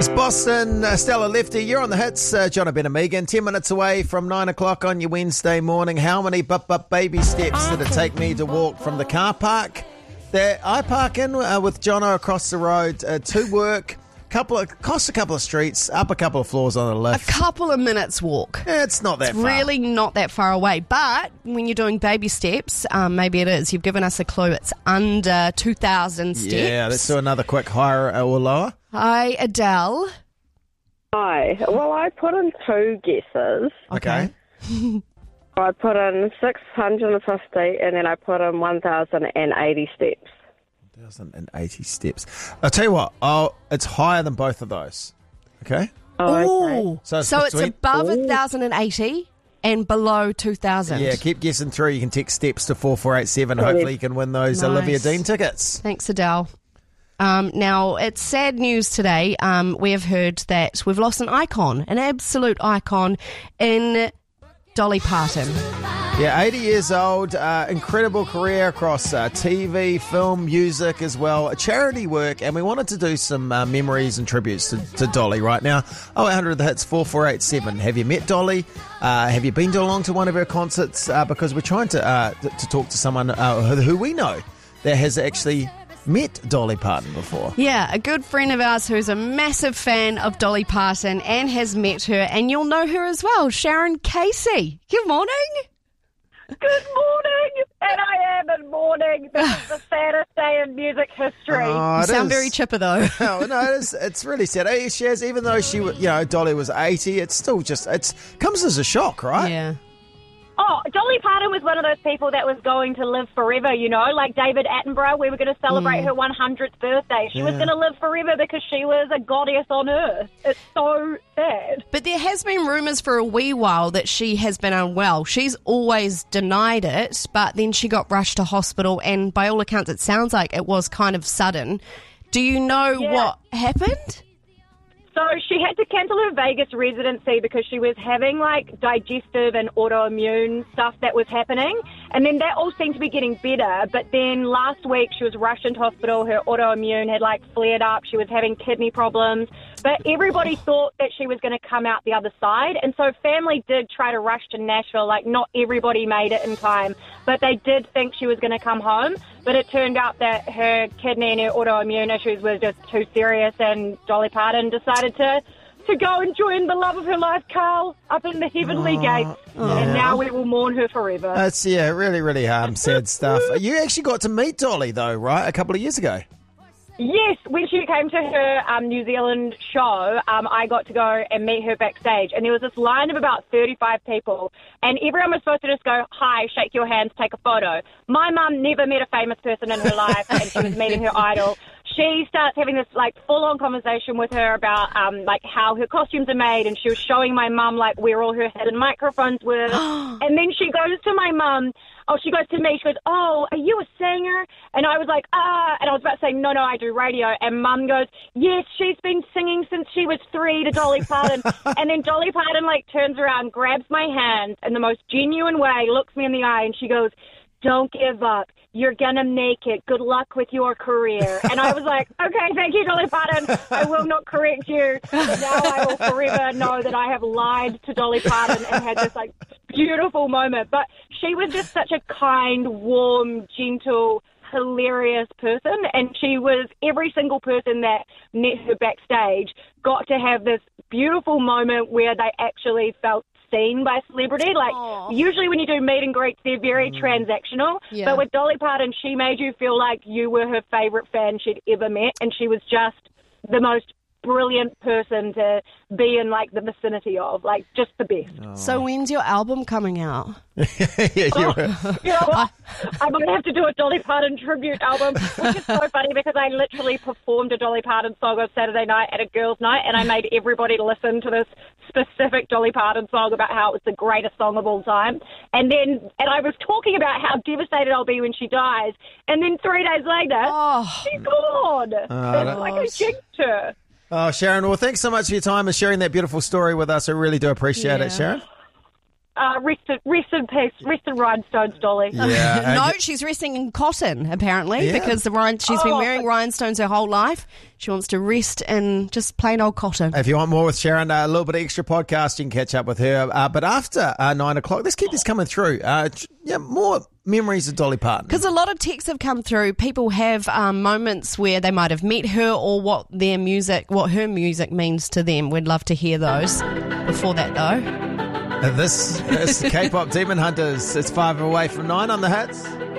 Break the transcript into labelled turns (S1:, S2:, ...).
S1: It's Boston, Stella Lefty. You're on the hits, John and Ben and Megan. 10 minutes away from 9 o'clock on your Wednesday morning. How many baby steps did it take me to walk from the car park that I park in with Jono across the road to work? Across a couple of streets, up a couple of floors on a lift.
S2: A couple of minutes walk.
S1: It's not that far.
S2: Really not that far away. But when you're doing baby steps, maybe it is. You've given us a clue. It's under 2,000 steps.
S1: Yeah, let's do another quick higher or lower.
S2: Hi, Adele.
S3: Hi. Well, I put in two guesses.
S1: Okay.
S3: I put in 650 and then I put in 1,080 steps.
S1: 1,080 steps. I'll tell you what, it's higher than both of those. Okay?
S3: Oh, okay.
S2: Ooh.
S1: So
S2: it's above 1,080 and below 2,000.
S1: Yeah, keep guessing through. You can text steps to 4487. Hopefully you can win those
S2: Nice.
S1: Olivia Dean tickets.
S2: Thanks, Adele. Now, it's sad news today. We have heard that we've lost an icon, an absolute icon in Dolly Parton.
S1: Yeah, 80 years old, incredible career across TV, film, music as well, charity work, and we wanted to do some memories and tributes to Dolly right now. 0800 The Hits 4487. Have you met Dolly? Have you been along to one of her concerts? Because we're trying to talk to someone who we know that has actually met Dolly Parton before.
S2: Yeah, a good friend of ours who's a massive fan of Dolly Parton and has met her, and you'll know her as well, Sharon Casey. Good morning.
S3: Good morning, and I am in mourning. This is the saddest day in music history.
S1: Oh,
S2: You sound very chipper, though.
S1: No, it's really sad. Hey, Shaz, even though Dolly was 80, it's still comes as a shock, right?
S2: Yeah.
S4: Oh, Dolly Parton was one of those people that was going to live forever, like David Attenborough. We were going to celebrate her 100th birthday. She was going to live forever because she was a goddess on earth. It's so sad.
S2: But there has been rumours for a wee while that she has been unwell. She's always denied it, but then she got rushed to hospital, and by all accounts, it sounds like it was kind of sudden. Do you know what happened?
S4: So she had to cancel her Vegas residency because she was having digestive and autoimmune stuff that was happening. And then that all seemed to be getting better. But then last week she was rushed into hospital. Her autoimmune had flared up. She was having kidney problems. But everybody thought that she was going to come out the other side. And so family did try to rush to Nashville. Not everybody made it in time. But they did think she was going to come home. But it turned out that her kidney and her autoimmune issues were just too serious, and Dolly Parton decided to go and join the love of her life, Carl, up in the heavenly gates. And now we will mourn her forever.
S1: That's, really, really sad stuff. You actually got to meet Dolly, though, right, a couple of years ago?
S4: Yes, when she came to her New Zealand show, I got to go and meet her backstage. And there was this line of about 35 people. And everyone was supposed to just go, hi, shake your hands, take a photo. My mum never met a famous person in her life, and she was meeting her idol. She starts having this full-on conversation with her about how her costumes are made, and she was showing my mum where all her hidden microphones were. And then she goes to my mum. Oh, she goes to me. She goes, oh, are you a singer? And I was like, and I was about to say, no, I do radio. And Mum goes, yes, she's been singing since she was 3 to Dolly Parton. And then Dolly Parton turns around, grabs my hand in the most genuine way, looks me in the eye, and she goes, don't give up. You're going to make it. Good luck with your career. And I was like, okay, thank you, Dolly Parton. I will not correct you. But now I will forever know that I have lied to Dolly Parton and had this beautiful moment. But she was just such a kind, warm, gentle, hilarious person. And she was, every single person that met her backstage got to have this beautiful moment where they actually felt seen by celebrity. Usually when you do meet and greets, they're very transactional.
S2: Yeah.
S4: But with Dolly Parton, she made you feel like you were her favourite fan she'd ever met, and she was just the most brilliant person to be in the vicinity of, just the best.
S2: So when's your album coming out?
S4: You know what? I'm going to have to do a Dolly Parton tribute album, which is so funny because I literally performed a Dolly Parton song on Saturday night at a girls' night, and I made everybody listen to this specific Dolly Parton song about how it was the greatest song of all time. And I was talking about how devastated I'll be when she dies, and then 3 days later, she's gone. I jinxed her.
S1: Oh, Sharon, well, thanks so much for your time and sharing that beautiful story with us. I really do appreciate it, Sharon.
S4: Rest in peace. Rest in rhinestones, Dolly.
S1: Yeah.
S2: No, she's resting in cotton, apparently,
S1: Yeah.
S2: because she's been wearing rhinestones her whole life. She wants to rest in just plain old cotton.
S1: If you want more with Sharon, a little bit of extra podcast, you can catch up with her. But after 9 o'clock, let's keep this coming through. More memories of Dolly Parton.
S2: Because a lot of texts have come through. People have moments where they might have met her or what her music means to them. We'd love to hear those. Before that, though.
S1: This is K-Pop Demon Hunters. It's 5 away from 9 on the hits.